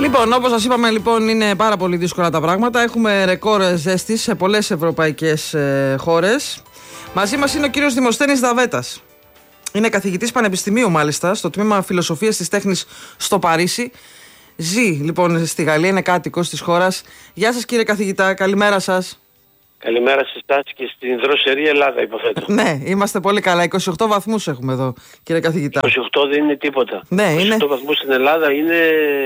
Λοιπόν, όπως σας είπαμε, λοιπόν, είναι πάρα πολύ δύσκολα τα πράγματα. Έχουμε ρεκόρ ζέστη σε πολλές ευρωπαϊκές χώρες. Μαζί μας είναι ο κύριος Δημοσθένης Δαβέτας. Είναι καθηγητής πανεπιστημίου, μάλιστα, στο τμήμα Φιλοσοφίας της Τέχνης στο Παρίσι. Ζει, λοιπόν, στη Γαλλία, είναι κάτοικος της χώρας. Γεια σας, κύριε καθηγητά, καλημέρα σας. Καλημέρα σε εσάς και στην δροσερή Ελλάδα, υποθέτω. Ναι, είμαστε πολύ καλά. 28 βαθμούς έχουμε εδώ, κύριε καθηγητά. 28 δεν είναι τίποτα. Ναι, 28 είναι... βαθμούς στην Ελλάδα είναι...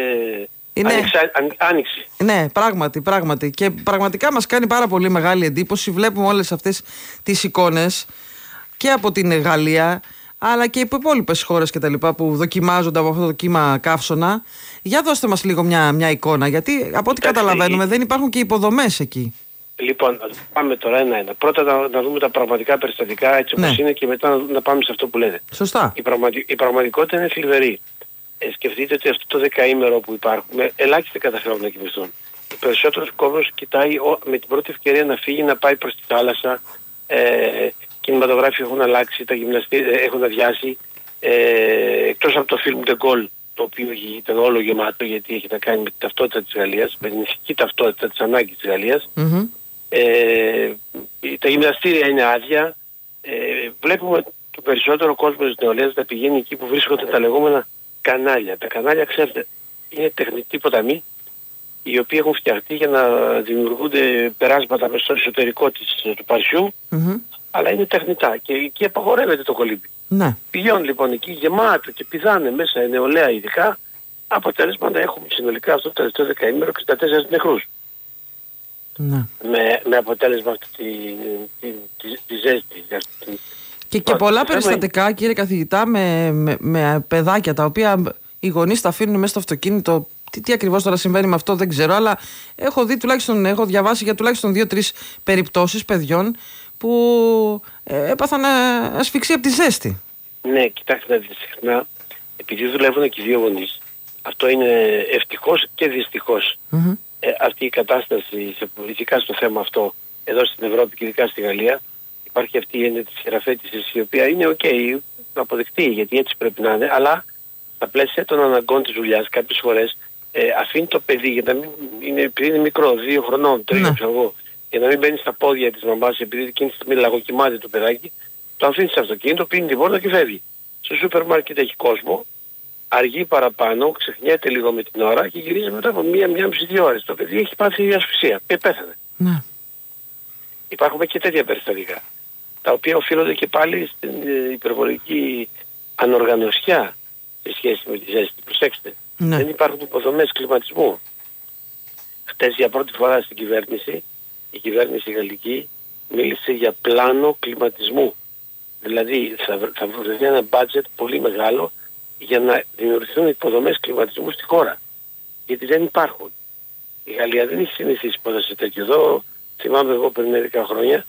Άνοιξη. Ναι, πράγματι. Και πραγματικά μας κάνει πάρα πολύ μεγάλη εντύπωση. Βλέπουμε όλες αυτές τις εικόνες και από την Γαλλία, αλλά και από υπόλοιπες χώρες και τα λοιπά που δοκιμάζονται από αυτό το κύμα καύσωνα. Για δώστε μας λίγο μια εικόνα, γιατί από ό,τι καταλαβαίνουμε δεν υπάρχουν και υποδομές εκεί. Λοιπόν, πάμε τώρα ένα-ένα. Πρώτα να δούμε τα πραγματικά περιστατικά έτσι όπως είναι και μετά να πάμε σε αυτό που λέτε. Σωστά. Η πραγματικότητα είναι θλιβερή. Σκεφτείτε ότι αυτό το δεκαήμερο που υπάρχουν, ελάχιστοι καταφέρουν να κοιμηθούν. Ο περισσότερος κόσμος κοιτάει με την πρώτη ευκαιρία να φύγει, να πάει προς τη θάλασσα. Κινηματογράφοι έχουν αλλάξει, τα γυμναστήρια έχουν αδειάσει. Εκτός από το film The Goal, το οποίο ήταν όλο γεμάτο γιατί έχει να κάνει με την ταυτότητα της Γαλλίας, με την ηθική ταυτότητα της ανάγκης της Γαλλίας. Τα γυμναστήρια είναι άδεια. Βλέπουμε το περισσότερο κόσμο της νεολαίας να πηγαίνει εκεί που βρίσκονται τα λεγόμενα κανάλια. Τα κανάλια, ξέρετε, είναι τεχνητοί ποταμοί οι οποίοι έχουν φτιαχτεί για να δημιουργούνται περάσματα μέσα στο εσωτερικό του Παρισιού, αλλά είναι τεχνητά και εκεί απαγορεύεται το κολύμπι. Ναι. Πηγαίνουν λοιπόν εκεί γεμάτο και πηδάνε μέσα η νεολαία ειδικά, αποτέλεσμα να έχουμε συνολικά αυτό το τελευταίο δεκαήμερο 64 νεκρούς. Ναι. Με αποτέλεσμα αυτή τη ζέστη. Και πολλά περιστατικά, κύριε καθηγητά, με παιδάκια τα οποία οι γονείς τα αφήνουν μέσα στο αυτοκίνητο. Τι ακριβώς τώρα συμβαίνει με αυτό δεν ξέρω, αλλά έχω διαβάσει για τουλάχιστον 2-3 περιπτώσεις παιδιών που έπαθαν ασφυξία από τη ζέστη. Ναι, κοιτάξτε να δείτε, συχνά, επειδή δουλεύουν και οι δύο γονείς, αυτό είναι ευτυχώς και δυστυχώς. Αυτή η κατάσταση, ειδικά στο θέμα αυτό, εδώ στην Ευρώπη και ειδικά στη Γαλλία, υπάρχει αυτή η έννοια της χειραφέτησης, η οποία είναι αποδεκτή, γιατί έτσι πρέπει να είναι, αλλά στα πλαίσια των αναγκών της δουλειάς, κάποιες φορές αφήνει το παιδί, για να μην επειδή είναι μικρό, 2 χρονών, 3 ξέρω εγώ, για να μην μπαίνει στα πόδια της μαμάς, επειδή εκείνη τη στιγμή λαγοκοιμάται το παιδάκι, το αφήνει στο αυτοκίνητο, πίνει την πόρτα και φεύγει. Στο σούπερ μάρκετ έχει κόσμο, αργεί παραπάνω, ξεχνιέται λίγο με την ώρα και γυρίζει μετά από 1-1,5-2 ώρες. Το παιδί έχει πάθει ασφυξία και πέθανε. Ναι. Υπάρχουν και τέτοια περιστατικά, τα οποία οφείλονται και πάλι στην υπερβολική ανοργανωσιά σε σχέση με τη ζέστη. Προσέξτε, δεν υπάρχουν υποδομές κλιματισμού. Χτες για πρώτη φορά στην κυβέρνηση, η κυβέρνηση γαλλική μίλησε για πλάνο κλιματισμού. Δηλαδή θα βρεθεί ένα budget πολύ μεγάλο για να δημιουργηθούν υποδομές κλιματισμού στη χώρα. Γιατί δεν υπάρχουν. Η Γαλλία δεν έχει συνηθίσει ποτέ σε τέτοιο. Εδώ θυμάμαι εγώ πριν μερικά χρόνια,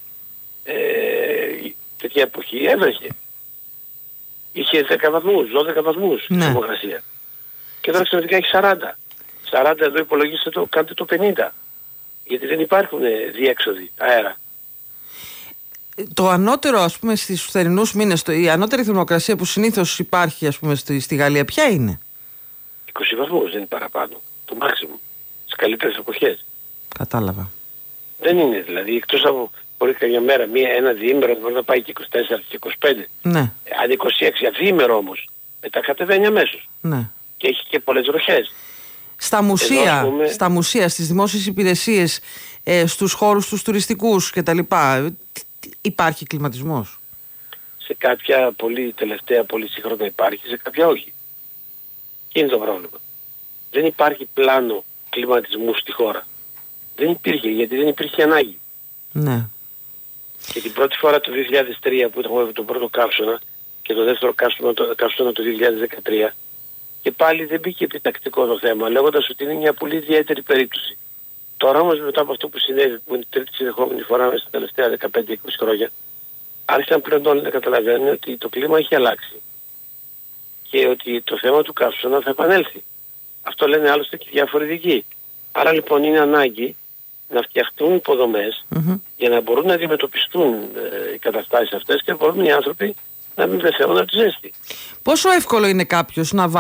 τέτοια εποχή έβρεχε. Είχε 10 βαθμούς, 12 βαθμούς θερμοκρασία. Και τώρα ξαφνικά έχει 40. 40 εδώ υπολογίστε το, κάντε το 50. Γιατί δεν υπάρχουν διέξοδοι αέρα. Το ανώτερο, ας πούμε, στις θερινούς μήνες, η ανώτερη θερμοκρασία που συνήθως υπάρχει, ας πούμε, στη Γαλλία, ποια είναι? 20 βαθμούς, δεν είναι παραπάνω. Το maximum. Στις καλύτερες εποχές. Κατάλαβα. Δεν είναι δηλαδή, εκτός από μπορεί καμιά μέρα, ένα διήμερο μπορεί να πάει και 24 και 25. Ναι. Αν 26, διήμερο όμως, μετά κατεβαίνει αμέσως. Ναι. Και έχει και πολλές βροχές. Στα μουσεία, στις δημόσιες υπηρεσίες, στους χώρους τους τουριστικούς κτλ. Υπάρχει κλιματισμός? Σε κάποια τελευταία πολύ σύγχρονα υπάρχει, σε κάποια όχι. Και είναι το πρόβλημα. Δεν υπάρχει πλάνο κλιματισμού στη χώρα. Δεν υπήρχε, γιατί δεν υπήρχε ανάγκη. Ναι. Και την πρώτη φορά το 2003 που είχαμε τον πρώτο καύσωνα και το δεύτερο καύσωνα το 2013, και πάλι δεν μπήκε επιτακτικό το θέμα, λέγοντας ότι είναι μια πολύ ιδιαίτερη περίπτωση. Τώρα όμως μετά από αυτό που συνέβη, που είναι η τρίτη συνεχόμενη φορά μέσα στα τελευταία 15-20 χρόνια, άρχισαν πλέον όλοι να καταλαβαίνουν ότι το κλίμα έχει αλλάξει και ότι το θέμα του καύσωνα θα επανέλθει. Αυτό λένε άλλωστε και διάφοροι ειδικοί. Άρα λοιπόν είναι ανάγκη να φτιαχτούν υποδομές για να μπορούν να αντιμετωπιστούν οι καταστάσεις αυτές και να μπορούν οι άνθρωποι να μην πεθαίνουν από τη ζέστη. Πόσο εύκολο είναι κάποιος να βάλει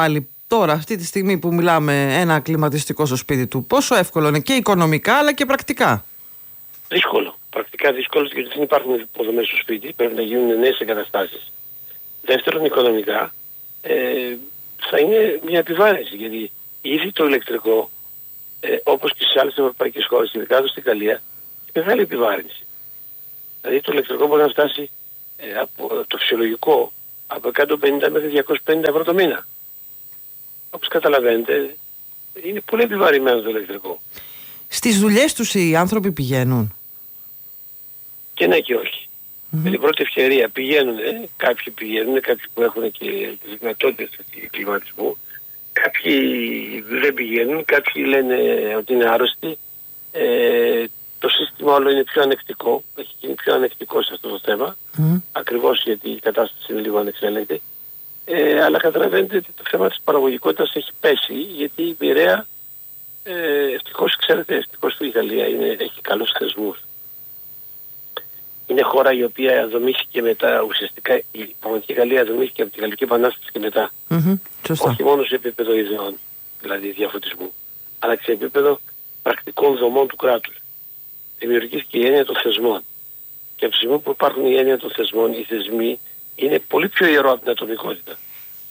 τώρα, αυτή τη στιγμή που μιλάμε, ένα κλιματιστικό στο σπίτι του, πόσο εύκολο είναι και οικονομικά αλλά και πρακτικά? Δύσκολο. Πρακτικά δύσκολο, γιατί δεν υπάρχουν υποδομές στο σπίτι, πρέπει να γίνουν νέες εγκαταστάσεις. Δεύτερον, οικονομικά θα είναι μια επιβάρυνση, γιατί ήδη το ηλεκτρικό, όπως και στις άλλες ευρωπαϊκές χώρες, ειδικά εδώ στην Γαλλία, είναι μεγάλη επιβάρυνση. Δηλαδή το ηλεκτρικό μπορεί να φτάσει από το φυσιολογικό από 150 μέχρι 250 ευρώ το μήνα. Όπως καταλαβαίνετε, είναι πολύ επιβαρημένο το ηλεκτρικό. Στις δουλειές τους οι άνθρωποι πηγαίνουν? Και ναι και όχι. Με την πρώτη ευκαιρία πηγαίνουν, κάποιοι πηγαίνουν, κάποιοι που έχουν και τις δυνατότητες του κλιματισμού, κάποιοι δεν πηγαίνουν, κάποιοι λένε ότι είναι άρρωστοι. Το σύστημα όλο είναι πιο ανεκτικό, έχει γίνει πιο ανεκτικό σε αυτό το θέμα, ακριβώς γιατί η κατάσταση είναι λίγο ανεξέλεγκτη. Αλλά καταλαβαίνετε ότι το θέμα της παραγωγικότητας έχει πέσει, γιατί η Πειραιά, ευτυχώς η Γαλλία έχει καλούς θεσμούς. Είναι χώρα η οποία δομήθηκε μετά, ουσιαστικά η πραγματική Γαλλία δομήθηκε από τη Γαλλική Επανάσταση και μετά. Όχι μόνο σε επίπεδο ιδεών, δηλαδή διαφωτισμού, αλλά και σε επίπεδο πρακτικών δομών του κράτους. Δημιουργήθηκε η έννοια των θεσμών. Και από τη στιγμή που υπάρχουν η έννοια των θεσμών, οι θεσμοί είναι πολύ πιο ιερό από την ατομικότητα.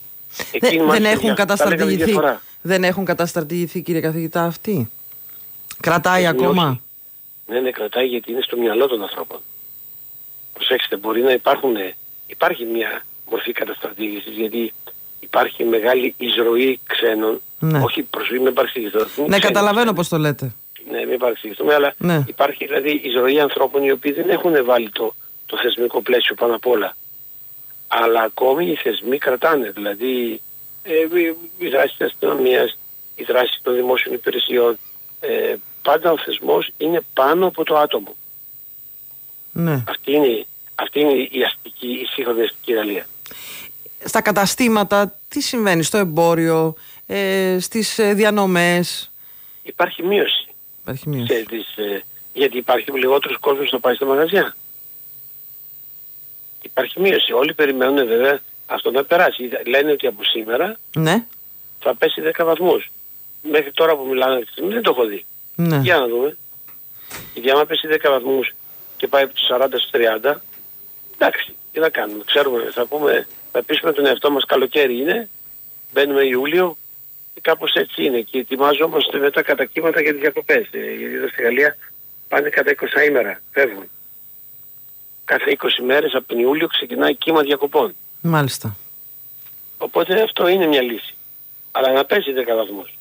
Δεν έχουν καταστρατηγηθεί, κύριε καθηγητά, αυτοί? Κρατάει ακόμα? Ναι, κρατάει, γιατί είναι στο μυαλό των ανθρώπων. Προσέξτε, μπορεί να υπάρχει μια μορφή καταστρατήγησης, γιατί υπάρχει μεγάλη εισρωή ξένων, όχι προσβή, με παρεξηγηθώ. Ναι, καταλαβαίνω πώς το λέτε. Ναι, μην παρεξηγηθούμε, αλλά υπάρχει δηλαδή εισρωή ανθρώπων οι οποίοι δεν έχουν βάλει το θεσμικό πλαίσιο πάνω απ' όλα. Αλλά ακόμη οι θεσμοί κρατάνε, δηλαδή η δράση της αστυνομίας, η δράση των δημόσιων υπηρεσιών, πάντα ο θεσμός είναι πάνω από το άτομο. Ναι. Αυτή είναι η αστική, η σύγχρονη αστική Γαλλία. Στα καταστήματα, τι συμβαίνει στο εμπόριο, στις διανομές? Υπάρχει μείωση. Γιατί υπάρχει λιγότερος κόσμος να πάει στα μαγαζιά. Υπάρχει μείωση. Όλοι περιμένουν βέβαια αυτό να περάσει. Λένε ότι από σήμερα θα πέσει 10 βαθμούς. Μέχρι τώρα που μιλάνε δεν το έχω δει. Για να δούμε. Γιατί άμα πέσει 10 βαθμούς και πάει από τους 40 στους 30, εντάξει, τι να κάνουμε. Ξέρουμε, θα πείσουμε τον εαυτό μας, καλοκαίρι είναι, μπαίνουμε Ιούλιο, κάπως έτσι είναι. Και ετοιμάζομαστε μετά κατά κύματα για τις διακοπές. Γιατί εδώ στη Γαλλία πάνε κατά 20 ημέρα, φεύγουν. Κάθε 20 μέρες από τον Ιούλιο ξεκινάει κύμα διακοπών. Μάλιστα. Οπότε αυτό είναι μια λύση. Αλλά να πέσει 10 βαθμούς.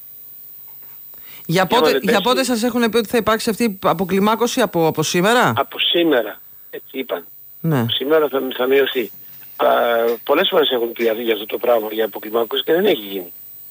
Για πότε σας έχουν πει ότι θα υπάρξει αυτή η αποκλιμάκωση, από σήμερα? Από σήμερα, έτσι είπαν. Ναι. Σήμερα θα μειωθεί. Αλλά πολλές φορές έχουν πει για αυτό το πράγμα, για αποκλιμάκωση, και δεν έχει γίνει.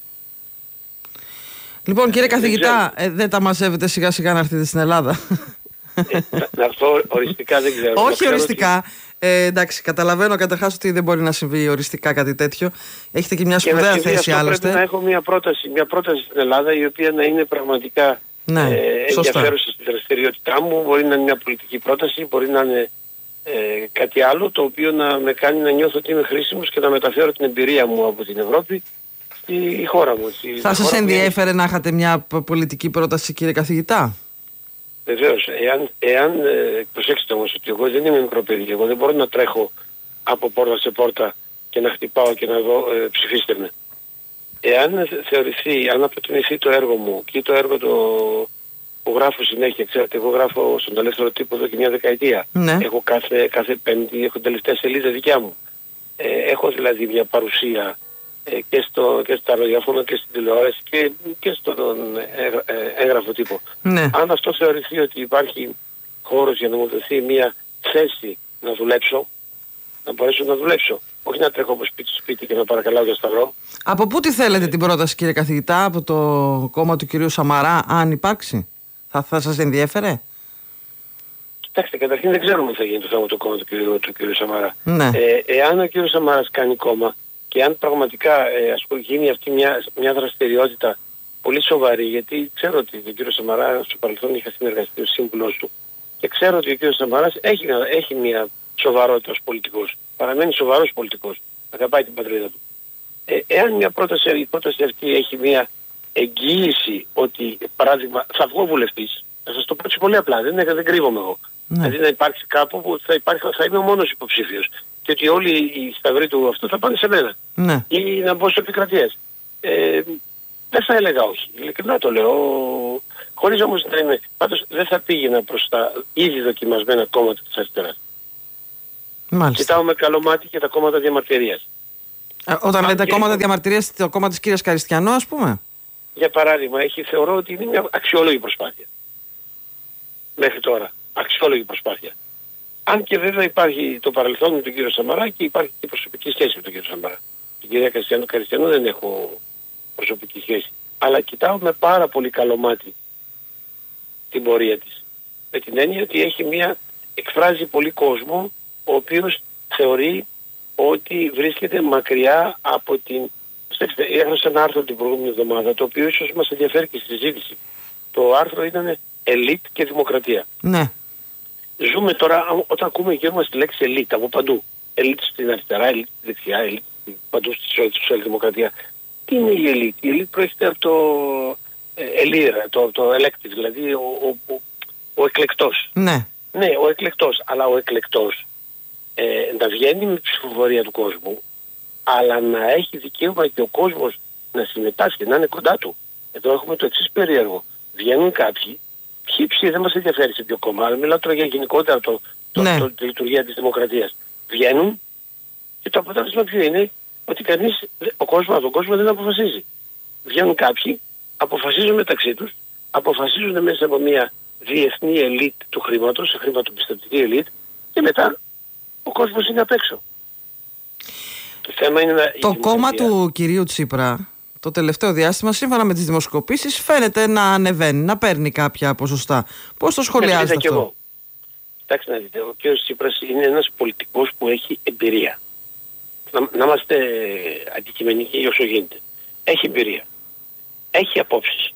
Λοιπόν, κύριε καθηγητά, δεν τα μαζεύετε σιγά σιγά να έρθετε στην Ελλάδα? Να έρθω οριστικά, δεν ξέρω. Όχι οριστικά. Εντάξει, καταλαβαίνω καταρχάς ότι δεν μπορεί να συμβεί οριστικά κάτι τέτοιο. Έχετε και μια σπουδαία θέση άλλωστε. Πρέπει να έχω μια πρόταση στην Ελλάδα, η οποία να είναι πραγματικά ενδιαφέρουσα στη δραστηριότητά μου. Μπορεί να είναι μια πολιτική πρόταση, μπορεί να είναι κάτι άλλο, το οποίο να με κάνει να νιώθω ότι είμαι χρήσιμος και να μεταφέρω την εμπειρία μου από την Ευρώπη στη χώρα μου. Θα σας ενδιέφερε να είχατε μια πολιτική πρόταση, κύριε καθηγητά? Βεβαίως, εάν προσέξτε όμως ότι εγώ δεν είμαι μικρό παιδί, εγώ δεν μπορώ να τρέχω από πόρτα σε πόρτα και να χτυπάω και να δω ψηφίστε με. Εάν θεωρηθεί, αν αποτιμηθεί το έργο μου και το έργο που γράφω συνέχεια, ξέρετε, εγώ γράφω στον ελεύθερο τύπο εδώ και μια δεκαετία. Ναι. Έχω κάθε Πέμπτη, έχω τελευταία σελίδα δικιά μου. Έχω δηλαδή μια παρουσία και στα ραδιόφωνα και στην τηλεόραση και στον έγγραφο τύπο. Ναι. Αν αυτό θεωρηθεί ότι υπάρχει χώρος για να μου δοθεί μια θέση να δουλέψω, να μπορέσω να δουλέψω, όχι να τρέχω από σπίτι στο σπίτι και να παρακαλάω για σταυρό. Από πού τη θέλετε την πρόταση, κύριε καθηγητά? Από το κόμμα του κυρίου Σαμαρά, αν υπάρξει? Θα σας ενδιέφερε? Κοιτάξτε, καταρχήν δεν ξέρουμε τι θα γίνει το θέμα του κόμμα του κυρίου Σαμαρά. Ναι. Εάν ο κύριος Σαμαράς κάνει κόμμα και αν πραγματικά γίνει αυτή μια δραστηριότητα πολύ σοβαρή, γιατί ξέρω ότι ο κύριος Σαμαρά στο παρελθόν είχα συνεργαστεί ως σύμβουλος του και ξέρω ότι ο κύριος Σαμαράς έχει μια σοβαρότητα ως πολιτικός. Παραμένει σοβαρός πολιτικός. Αγαπάει την πατρίδα του. Εάν η πρόταση αυτή έχει μια εγγύηση ότι, παράδειγμα, θα βγω βουλευτής, θα σας το πω έτσι πολύ απλά, δεν κρύβομαι εγώ. Δηλαδή να υπάρξει κάπου που θα είμαι ο μόνος υποψήφιος και ότι όλοι οι σταυροί του αυτού θα πάνε σε μένα. Ναι. Ή να μπω σε επικρατείες. Δεν θα έλεγα όχι. Ειλικρινά το λέω. Χωρίς όμως να είμαι. Πάντως δεν θα πήγαινα προς τα ήδη δοκιμασμένα κόμματα της αριστεράς. Μάλιστα. Κοιτάω με καλό μάτι και τα κόμματα διαμαρτυρίας. Όταν λέτε κόμματα διαμαρτυρίας, το κόμμα της κυρίας Καριστιανού, ας πούμε. Για παράδειγμα, θεωρώ ότι είναι μια αξιόλογη προσπάθεια. Μέχρι τώρα. Αξιόλογη προσπάθεια. Αν και βέβαια υπάρχει το παρελθόν με τον κύριο Σαμαρά και υπάρχει και προσωπική σχέση με τον κύριο Σαμαρά. Την κυρία Καριστιανού δεν έχω προσωπική σχέση. Αλλά κοιτάω με πάρα πολύ καλό μάτι την πορεία της. Με την έννοια ότι εκφράζει πολύ κόσμο, ο οποίος θεωρεί ότι βρίσκεται μακριά από την... Έγραψα ένα άρθρο την προηγούμενη εβδομάδα, το οποίο ίσως μας ενδιαφέρει και στη συζήτηση. Το άρθρο ήταν ελίτ και δημοκρατία. Ναι. Ζούμε τώρα, όταν ακούμε γύρω μας τη λέξη ελίτ από παντού. Ελίτ στην αριστερά, ελίτ στη δεξιά, ελίτ παντού στη σοσιαλδημοκρατία. Τι είναι η ελίτ? Η ελίτ προέρχεται από το ελίρα, το elective, δηλαδή ο εκλεκτός. Ναι. Ναι, ο εκλεκτός. Αλλά ο εκλεκτός να βγαίνει με ψηφοφορία του κόσμου, αλλά να έχει δικαίωμα και ο κόσμος να συμμετάσχει, να είναι κοντά του. Εδώ έχουμε το εξής περίεργο. Βγαίνουν κάποιοι, ποιοι δεν μας ενδιαφέρει σε ποιο κόμμα, αλλά μιλάω τώρα για γενικότερα τη λειτουργία της δημοκρατίας. Βγαίνουν και το αποτέλεσμα ποιο είναι? Ότι από τον κόσμο δεν αποφασίζει. Βγαίνουν κάποιοι, αποφασίζουν μεταξύ τους, αποφασίζουν μέσα από μια διεθνή ελίτ του χρήματος, χρηματοπιστωτική ελίτ, και μετά ο κόσμος είναι απ' έξω. Το κόμμα του κυρίου Τσίπρα το τελευταίο διάστημα, σύμφωνα με τις δημοσκοπήσεις, φαίνεται να ανεβαίνει, να παίρνει κάποια ποσοστά. Πώς το σχολιάζετε αυτό? Εγώ. Κοιτάξτε να δείτε, ο κύριος Τσίπρας είναι ένας πολιτικός που έχει εμπειρία. Να είμαστε αντικειμενικοί όσο γίνεται. Έχει εμπειρία. Έχει απόψεις.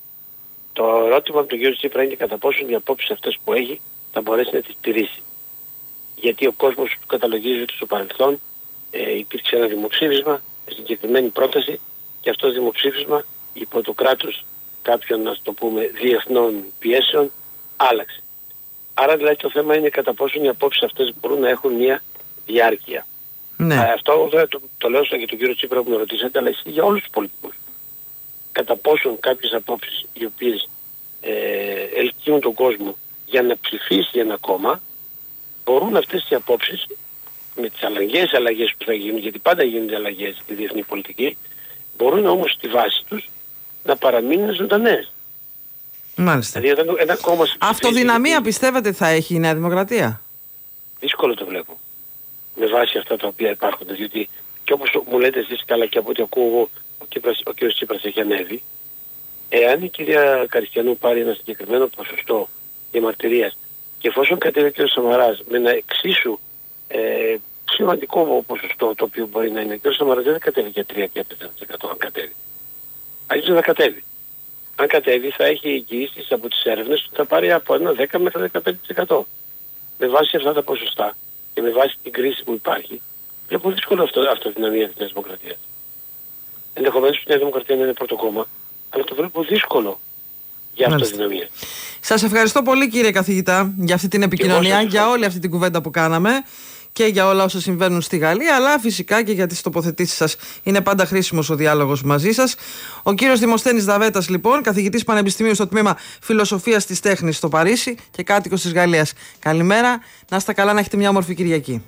Το ερώτημα από τον κύριο Τσίπρα είναι κατά πόσο οι απόψεις αυτές που έχει θα μπορέσει να τις τηρήσει. Γιατί ο κόσμος του καταλογίζει ότι στο παρελθόν υπήρξε ένα δημοψήφισμα, συγκεκριμένη πρόταση, και αυτό το δημοψήφισμα υπό το κράτος κάποιων, να το πούμε, διεθνών πιέσεων άλλαξε. Άρα δηλαδή το θέμα είναι κατά πόσο οι απόψεις αυτές μπορούν να έχουν μια διάρκεια. Ναι. Αυτό το λέω για τον κύριο Τσίπρα που με ρωτήσατε, αλλά ισχύει για όλους τους πολιτικούς. Κατά πόσον κάποιες απόψεις οι οποίες ελκύουν τον κόσμο για να ψηφίσει ένα κόμμα, μπορούν αυτές οι απόψεις με τις αλλαγές που θα γίνουν, γιατί πάντα γίνονται αλλαγές στη διεθνή πολιτική, μπορούν όμως στη βάση τους να παραμείνουν ζωντανές. Μάλιστα. Δηλαδή ένα κόμμα... Αυτοδυναμία πιστεύετε θα έχει η Νέα Δημοκρατία? Δύσκολο το βλέπω. Με βάση αυτά τα οποία υπάρχουν. Διότι και όπως μου λέτε εσείς, καλά, και από ό,τι ακούω, ο κ. Τσίπρας έχει ανέβει. Εάν η κυρία Καριστιανού πάρει ένα συγκεκριμένο ποσοστό διαμαρτυρίας και εφόσον κατέβει ο κ. Σαμαράς με ένα εξίσου σημαντικό ποσοστό, το οποίο μπορεί να είναι, ο κ. Σαμαράς δεν θα κατέβει για 3 και 4% αν κατέβει. Αλλιώς δεν θα κατέβει. Αν κατέβει θα έχει εγγυήσεις από τις έρευνες ότι θα πάρει από ένα 10 μέχρι 15%. Με βάση αυτά τα ποσοστά και με βάση την κρίση που υπάρχει, είναι πολύ δύσκολο αυτοδυναμία της Νέας Δημοκρατίας. Ενδεχομένως η Νέα Δημοκρατία να είναι πρώτο κόμμα, αλλά το βλέπω δύσκολο για αυτοδυναμία. Σας ευχαριστώ πολύ, κύριε καθηγητά, για αυτή την επικοινωνία, για όλη αυτή την κουβέντα που κάναμε και για όλα όσα συμβαίνουν στη Γαλλία, αλλά φυσικά και για τις τοποθετήσεις σας. Είναι πάντα χρήσιμος ο διάλογος μαζί σας. Ο κύριος Δημοσθένης Δαβέτας, λοιπόν, καθηγητής πανεπιστημίου στο τμήμα Φιλοσοφίας της Τέχνης στο Παρίσι και κάτοικος της Γαλλίας. Καλημέρα, να είστε καλά, να έχετε μια όμορφη Κυριακή.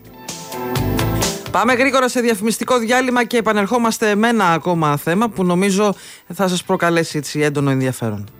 Πάμε γρήγορα σε διαφημιστικό διάλειμμα και επανερχόμαστε με ένα ακόμα θέμα που νομίζω θα σας προκαλέσει έτσι έντονο ενδιαφέρον.